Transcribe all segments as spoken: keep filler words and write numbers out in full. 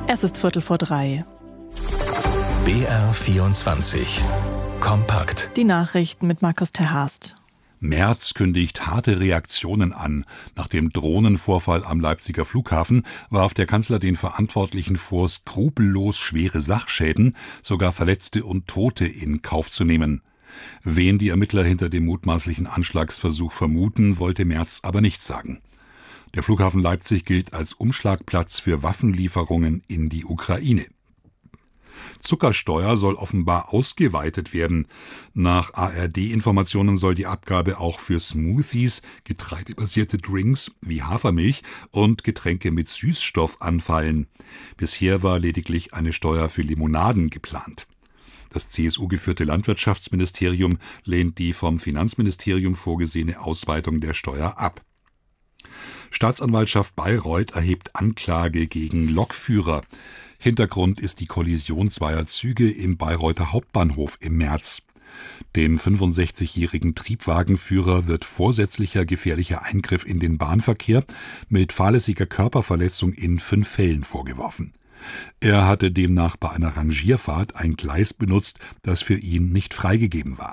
Es ist Viertel vor drei. B R vierundzwanzig. Kompakt. Die Nachrichten mit Markus Terhast. Merz kündigt harte Reaktionen an. Nach dem Drohnenvorfall am Leipziger Flughafen warf der Kanzler den Verantwortlichen vor, skrupellos schwere Sachschäden, sogar Verletzte und Tote in Kauf zu nehmen. Wen die Ermittler hinter dem mutmaßlichen Anschlagsversuch vermuten, wollte Merz aber nicht sagen. Der Flughafen Leipzig gilt als Umschlagplatz für Waffenlieferungen in die Ukraine. Zuckersteuer soll offenbar ausgeweitet werden. Nach A R D-Informationen soll die Abgabe auch für Smoothies, getreidebasierte Drinks wie Hafermilch und Getränke mit Süßstoff anfallen. Bisher war lediglich eine Steuer für Limonaden geplant. Das C S U-geführte Landwirtschaftsministerium lehnt die vom Finanzministerium vorgesehene Ausweitung der Steuer ab. Staatsanwaltschaft Bayreuth erhebt Anklage gegen Lokführer. Hintergrund ist die Kollision zweier Züge im Bayreuther Hauptbahnhof im März. Dem fünfundsechzigjährigen Triebwagenführer wird vorsätzlicher gefährlicher Eingriff in den Bahnverkehr mit fahrlässiger Körperverletzung in fünf Fällen vorgeworfen. Er hatte demnach bei einer Rangierfahrt ein Gleis benutzt, das für ihn nicht freigegeben war.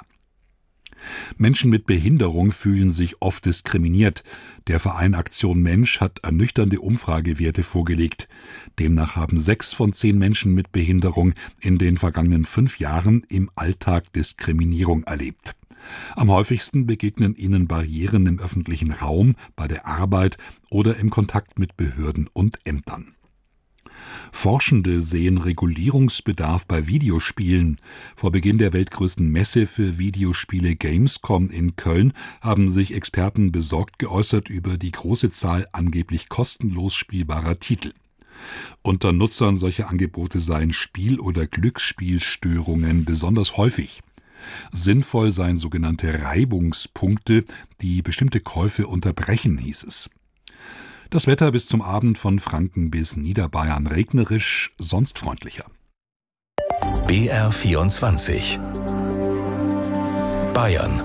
Menschen mit Behinderung fühlen sich oft diskriminiert. Der Verein Aktion Mensch hat ernüchternde Umfragewerte vorgelegt. Demnach haben sechs von zehn Menschen mit Behinderung in den vergangenen fünf Jahren im Alltag Diskriminierung erlebt. Am häufigsten begegnen ihnen Barrieren im öffentlichen Raum, bei der Arbeit oder im Kontakt mit Behörden und Ämtern. Forschende sehen Regulierungsbedarf bei Videospielen. Vor Beginn der weltgrößten Messe für Videospiele Gamescom in Köln haben sich Experten besorgt geäußert über die große Zahl angeblich kostenlos spielbarer Titel. Unter Nutzern solcher Angebote seien Spiel- oder Glücksspielstörungen besonders häufig. Sinnvoll seien sogenannte Reibungspunkte, die bestimmte Käufe unterbrechen, hieß es. Das Wetter bis zum Abend von Franken bis Niederbayern regnerisch, sonst freundlicher. B R vierundzwanzig. Bayern.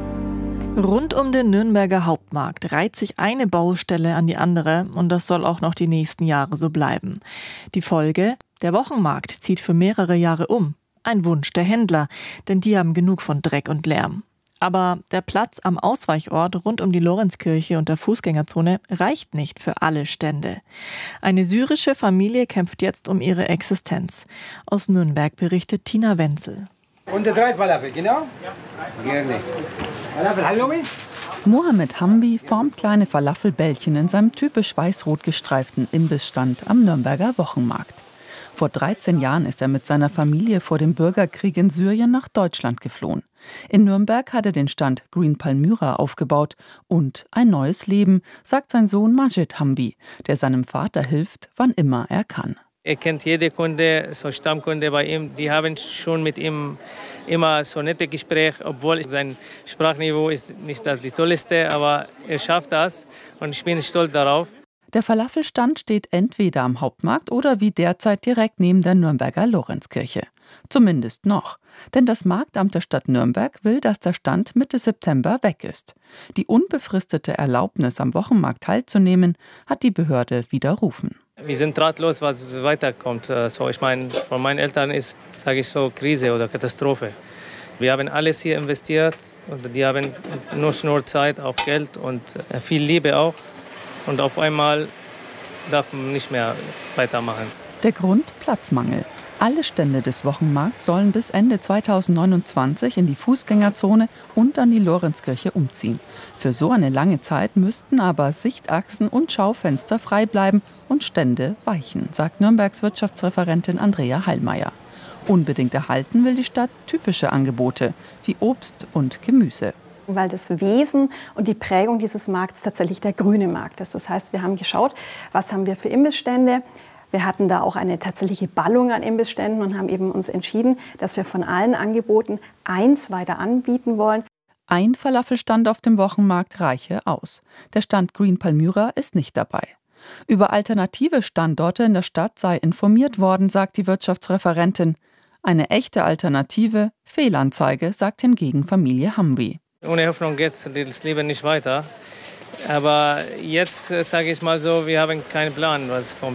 Rund um den Nürnberger Hauptmarkt reiht sich eine Baustelle an die andere und das soll auch noch die nächsten Jahre so bleiben. Die Folge? Der Wochenmarkt zieht für mehrere Jahre um. Ein Wunsch der Händler, denn die haben genug von Dreck und Lärm. Aber der Platz am Ausweichort rund um die Lorenzkirche und der Fußgängerzone reicht nicht für alle Stände. Eine syrische Familie kämpft jetzt um ihre Existenz. Aus Nürnberg berichtet Tina Wenzel. Und drei Falafel, genau? Ja, gerne. Falafel, hallo? Mohammed Hambi formt kleine Falafelbällchen in seinem typisch weiß-rot gestreiften Imbissstand am Nürnberger Wochenmarkt. Vor dreizehn Jahren ist er mit seiner Familie vor dem Bürgerkrieg in Syrien nach Deutschland geflohen. In Nürnberg hat er den Stand Green Palmyra aufgebaut und ein neues Leben, sagt sein Sohn Majid Hambi, der seinem Vater hilft, wann immer er kann. Er kennt jede Kunde, so Stammkunde bei ihm. Die haben schon mit ihm immer so nette Gespräche, obwohl sein Sprachniveau ist nicht das die tollste, aber er schafft das und ich bin stolz darauf. Der Falafelstand steht entweder am Hauptmarkt oder wie derzeit direkt neben der Nürnberger Lorenzkirche. Zumindest noch. Denn das Marktamt der Stadt Nürnberg will, dass der Stand Mitte September weg ist. Die unbefristete Erlaubnis, am Wochenmarkt teilzunehmen, hat die Behörde widerrufen. Wir sind ratlos, was weiterkommt. So, ich meine, von meinen Eltern ist, sage ich so, Krise oder Katastrophe. Wir haben alles hier investiert und die haben nur, nur Zeit, auch Geld und viel Liebe auch. Und auf einmal darf man nicht mehr weitermachen. Der Grund? Platzmangel. Alle Stände des Wochenmarkts sollen bis Ende zweitausendneunundzwanzig in die Fußgängerzone und an die Lorenzkirche umziehen. Für so eine lange Zeit müssten aber Sichtachsen und Schaufenster frei bleiben und Stände weichen, sagt Nürnbergs Wirtschaftsreferentin Andrea Heilmeier. Unbedingt erhalten will die Stadt typische Angebote wie Obst und Gemüse. Weil das Wesen und die Prägung dieses Markts tatsächlich der grüne Markt ist. Das heißt, wir haben geschaut, was haben wir für Imbissstände. Wir hatten da auch eine tatsächliche Ballung an Imbissständen und haben eben uns entschieden, dass wir von allen Angeboten eins weiter anbieten wollen. Ein Falafelstand auf dem Wochenmarkt reiche aus. Der Stand Green Palmyra ist nicht dabei. Über alternative Standorte in der Stadt sei informiert worden, sagt die Wirtschaftsreferentin. Eine echte Alternative, Fehlanzeige, sagt hingegen Familie Hambi. Ohne Hoffnung geht das Leben nicht weiter. Aber jetzt sage ich mal so, wir haben keinen Plan, was kommt.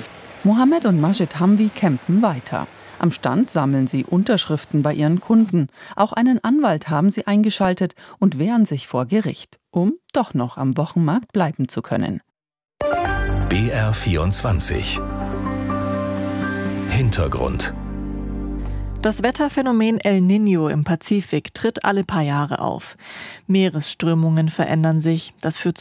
Mohammed und Majid Hamwi kämpfen weiter. Am Stand sammeln sie Unterschriften bei ihren Kunden. Auch einen Anwalt haben sie eingeschaltet und wehren sich vor Gericht, um doch noch am Wochenmarkt bleiben zu können. B R vierundzwanzig Hintergrund. Das Wetterphänomen El Niño im Pazifik tritt alle paar Jahre auf. Meeresströmungen verändern sich. Das führt